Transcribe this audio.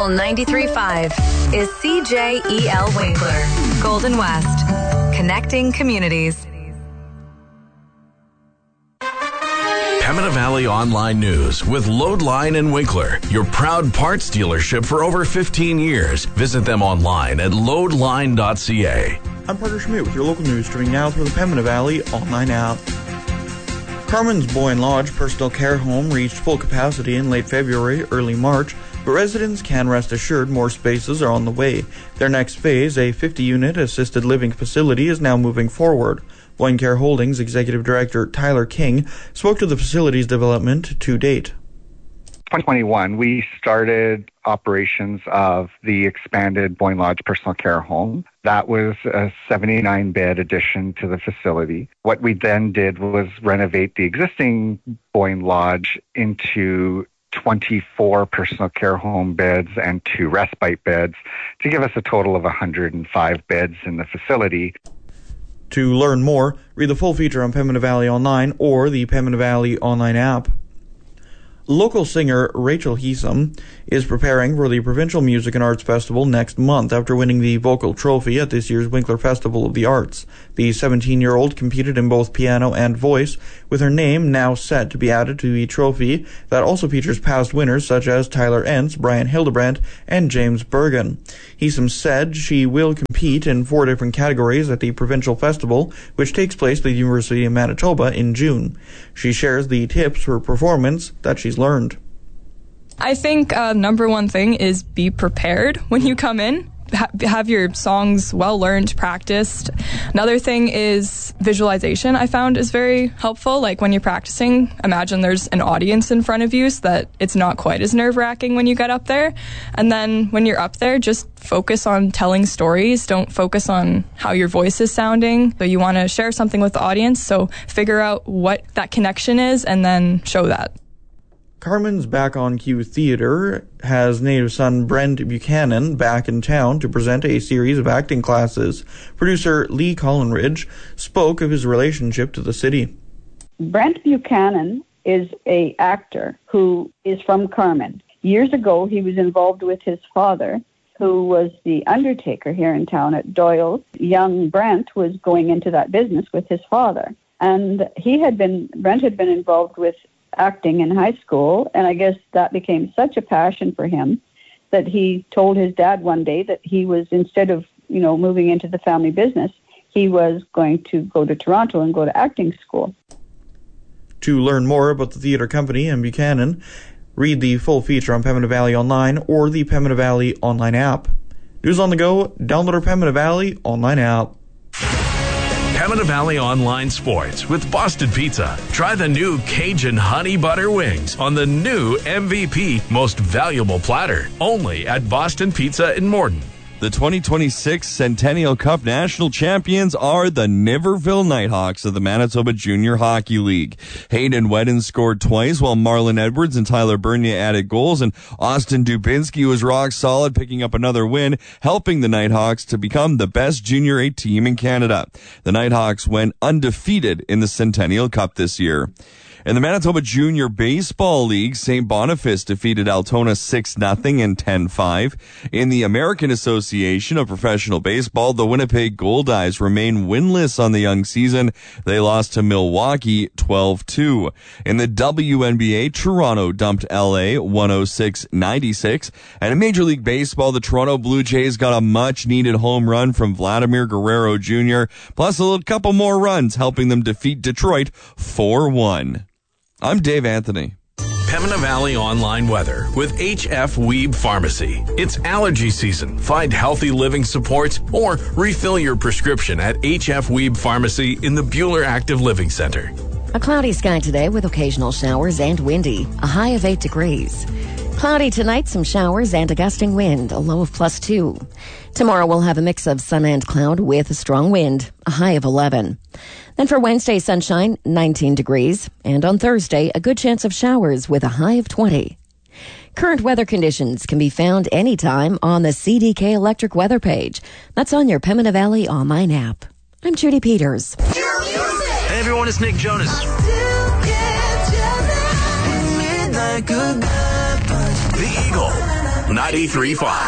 Soul 93.5 is CJEL Winkler, Golden West, connecting communities. Pembina Valley Online News with Loadline and Winkler, your proud parts dealership for over 15 years. Visit them online at loadline.ca. I'm Parker Schmidt with your local news, streaming now through the Pembina Valley Online app. Carmen's Boyne Lodge Personal Care Home reached full capacity in late February, early March, but residents can rest assured more spaces are on the way. Their next phase, a 50-unit assisted living facility, is now moving forward. Boyne Care Holdings Executive Director Tyler King spoke to the facility's development to date. 2021, we started operations of the expanded Boyne Lodge Personal Care Home. That was a 79-bed addition to the facility. What we then did was renovate the existing Boyne Lodge into 24 personal care home beds and 2 respite beds to give us a total of 105 beds in the facility. To learn more, read the full feature on Pembina Valley Online or the Pembina Valley Online app. Local singer Rachel Heesum is preparing for the Provincial Music and Arts Festival next month after winning the Vocal Trophy at this year's Winkler Festival of the Arts. The 17-year-old competed in both piano and voice, with her name now set to be added to the trophy that also features past winners such as Tyler Entz, Brian Hildebrandt, and James Bergen. Heesum said she will compete in 4 different categories at the Provincial Festival, which takes place at the University of Manitoba in June. She shares the tips for performance that she's learned. I think number one thing is be prepared when you come in. Have your songs well learned, practiced. Another thing is visualization. I found is very helpful. Like when you're practicing, imagine there's an audience in front of you so that it's not quite as nerve-wracking when you get up there. And then when you're up there, just focus on telling stories. Don't focus on how your voice is sounding. So you want to share something with the audience, so figure out what that connection is and then show that. Carmen's Back on Cue Theatre has native son Brent Buchanan back in town to present a series of acting classes. Producer Lee Collinridge spoke of his relationship to the city. Brent Buchanan is an actor who is from Carmen. Years ago, he was involved with his father, who was the undertaker here in town at Doyle's. Young Brent was going into that business with his father. And Brent had been involved with acting in high school, and I guess that became such a passion for him that he told his dad one day that he was, instead of, moving into the family business, he was going to go to Toronto and go to acting school. To learn more about the theatre company and Buchanan, read the full feature on Pembina Valley Online or the Pembina Valley Online app. News on the go, download our Pembina Valley Online app. Pembina Valley Online Sports with Boston Pizza. Try the new Cajun Honey Butter Wings on the new MVP Most Valuable Platter. Only at Boston Pizza in Morden. The 2026 Centennial Cup national champions are the Niverville Nighthawks of the Manitoba Junior Hockey League. Hayden Wedden scored twice, while Marlon Edwards and Tyler Bernier added goals, and Austin Dubinsky was rock solid, picking up another win, helping the Nighthawks to become the best Junior A team in Canada. The Nighthawks went undefeated in the Centennial Cup this year. In the Manitoba Junior Baseball League, St. Boniface defeated Altona 6-0 and 10-5. In the American Association of Professional Baseball, the Winnipeg Goldeyes remain winless on the young season. They lost to Milwaukee 12-2. In the WNBA, Toronto dumped LA 106-96. And in Major League Baseball, the Toronto Blue Jays got a much-needed home run from Vladimir Guerrero Jr., plus a couple more runs, helping them defeat Detroit 4-1. I'm Dave Anthony. Pembina Valley Online weather with HF Weeb Pharmacy. It's allergy season. Find healthy living supports or refill your prescription at HF Weeb Pharmacy in the Buhler Active Living Center. A cloudy sky today with occasional showers and windy. A high of 8 degrees. Cloudy tonight, some showers and a gusting wind, a low of +2. Tomorrow we'll have a mix of sun and cloud with a strong wind, a high of 11. Then for Wednesday, sunshine, 19 degrees. And on Thursday, a good chance of showers with a high of 20. Current weather conditions can be found anytime on the CDK Electric weather page. That's on your Pembina Valley Online app. I'm Judy Peters. Hey everyone, it's Nick Jonas. The Eagle, 93.5.